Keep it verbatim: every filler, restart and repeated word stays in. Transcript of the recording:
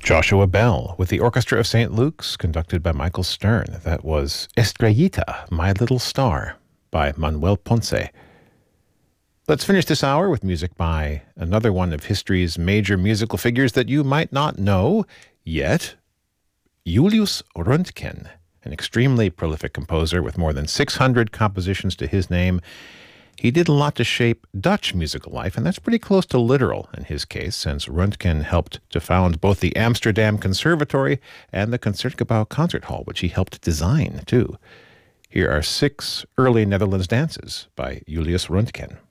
Joshua Bell with the Orchestra of Saint Luke's, conducted by Michael Stern. That was Estrellita, My Little Star, by Manuel Ponce. Let's finish this hour with music by another one of history's major musical figures that you might not know yet, Julius Röntgen, an extremely prolific composer with more than six hundred compositions to his name. He did a lot to shape Dutch musical life, and that's pretty close to literal in his case, since Röntgen helped to found both the Amsterdam Conservatory and the Concertgebouw Concert Hall, which he helped design, too. Here are six early Netherlands dances by Julius Röntgen.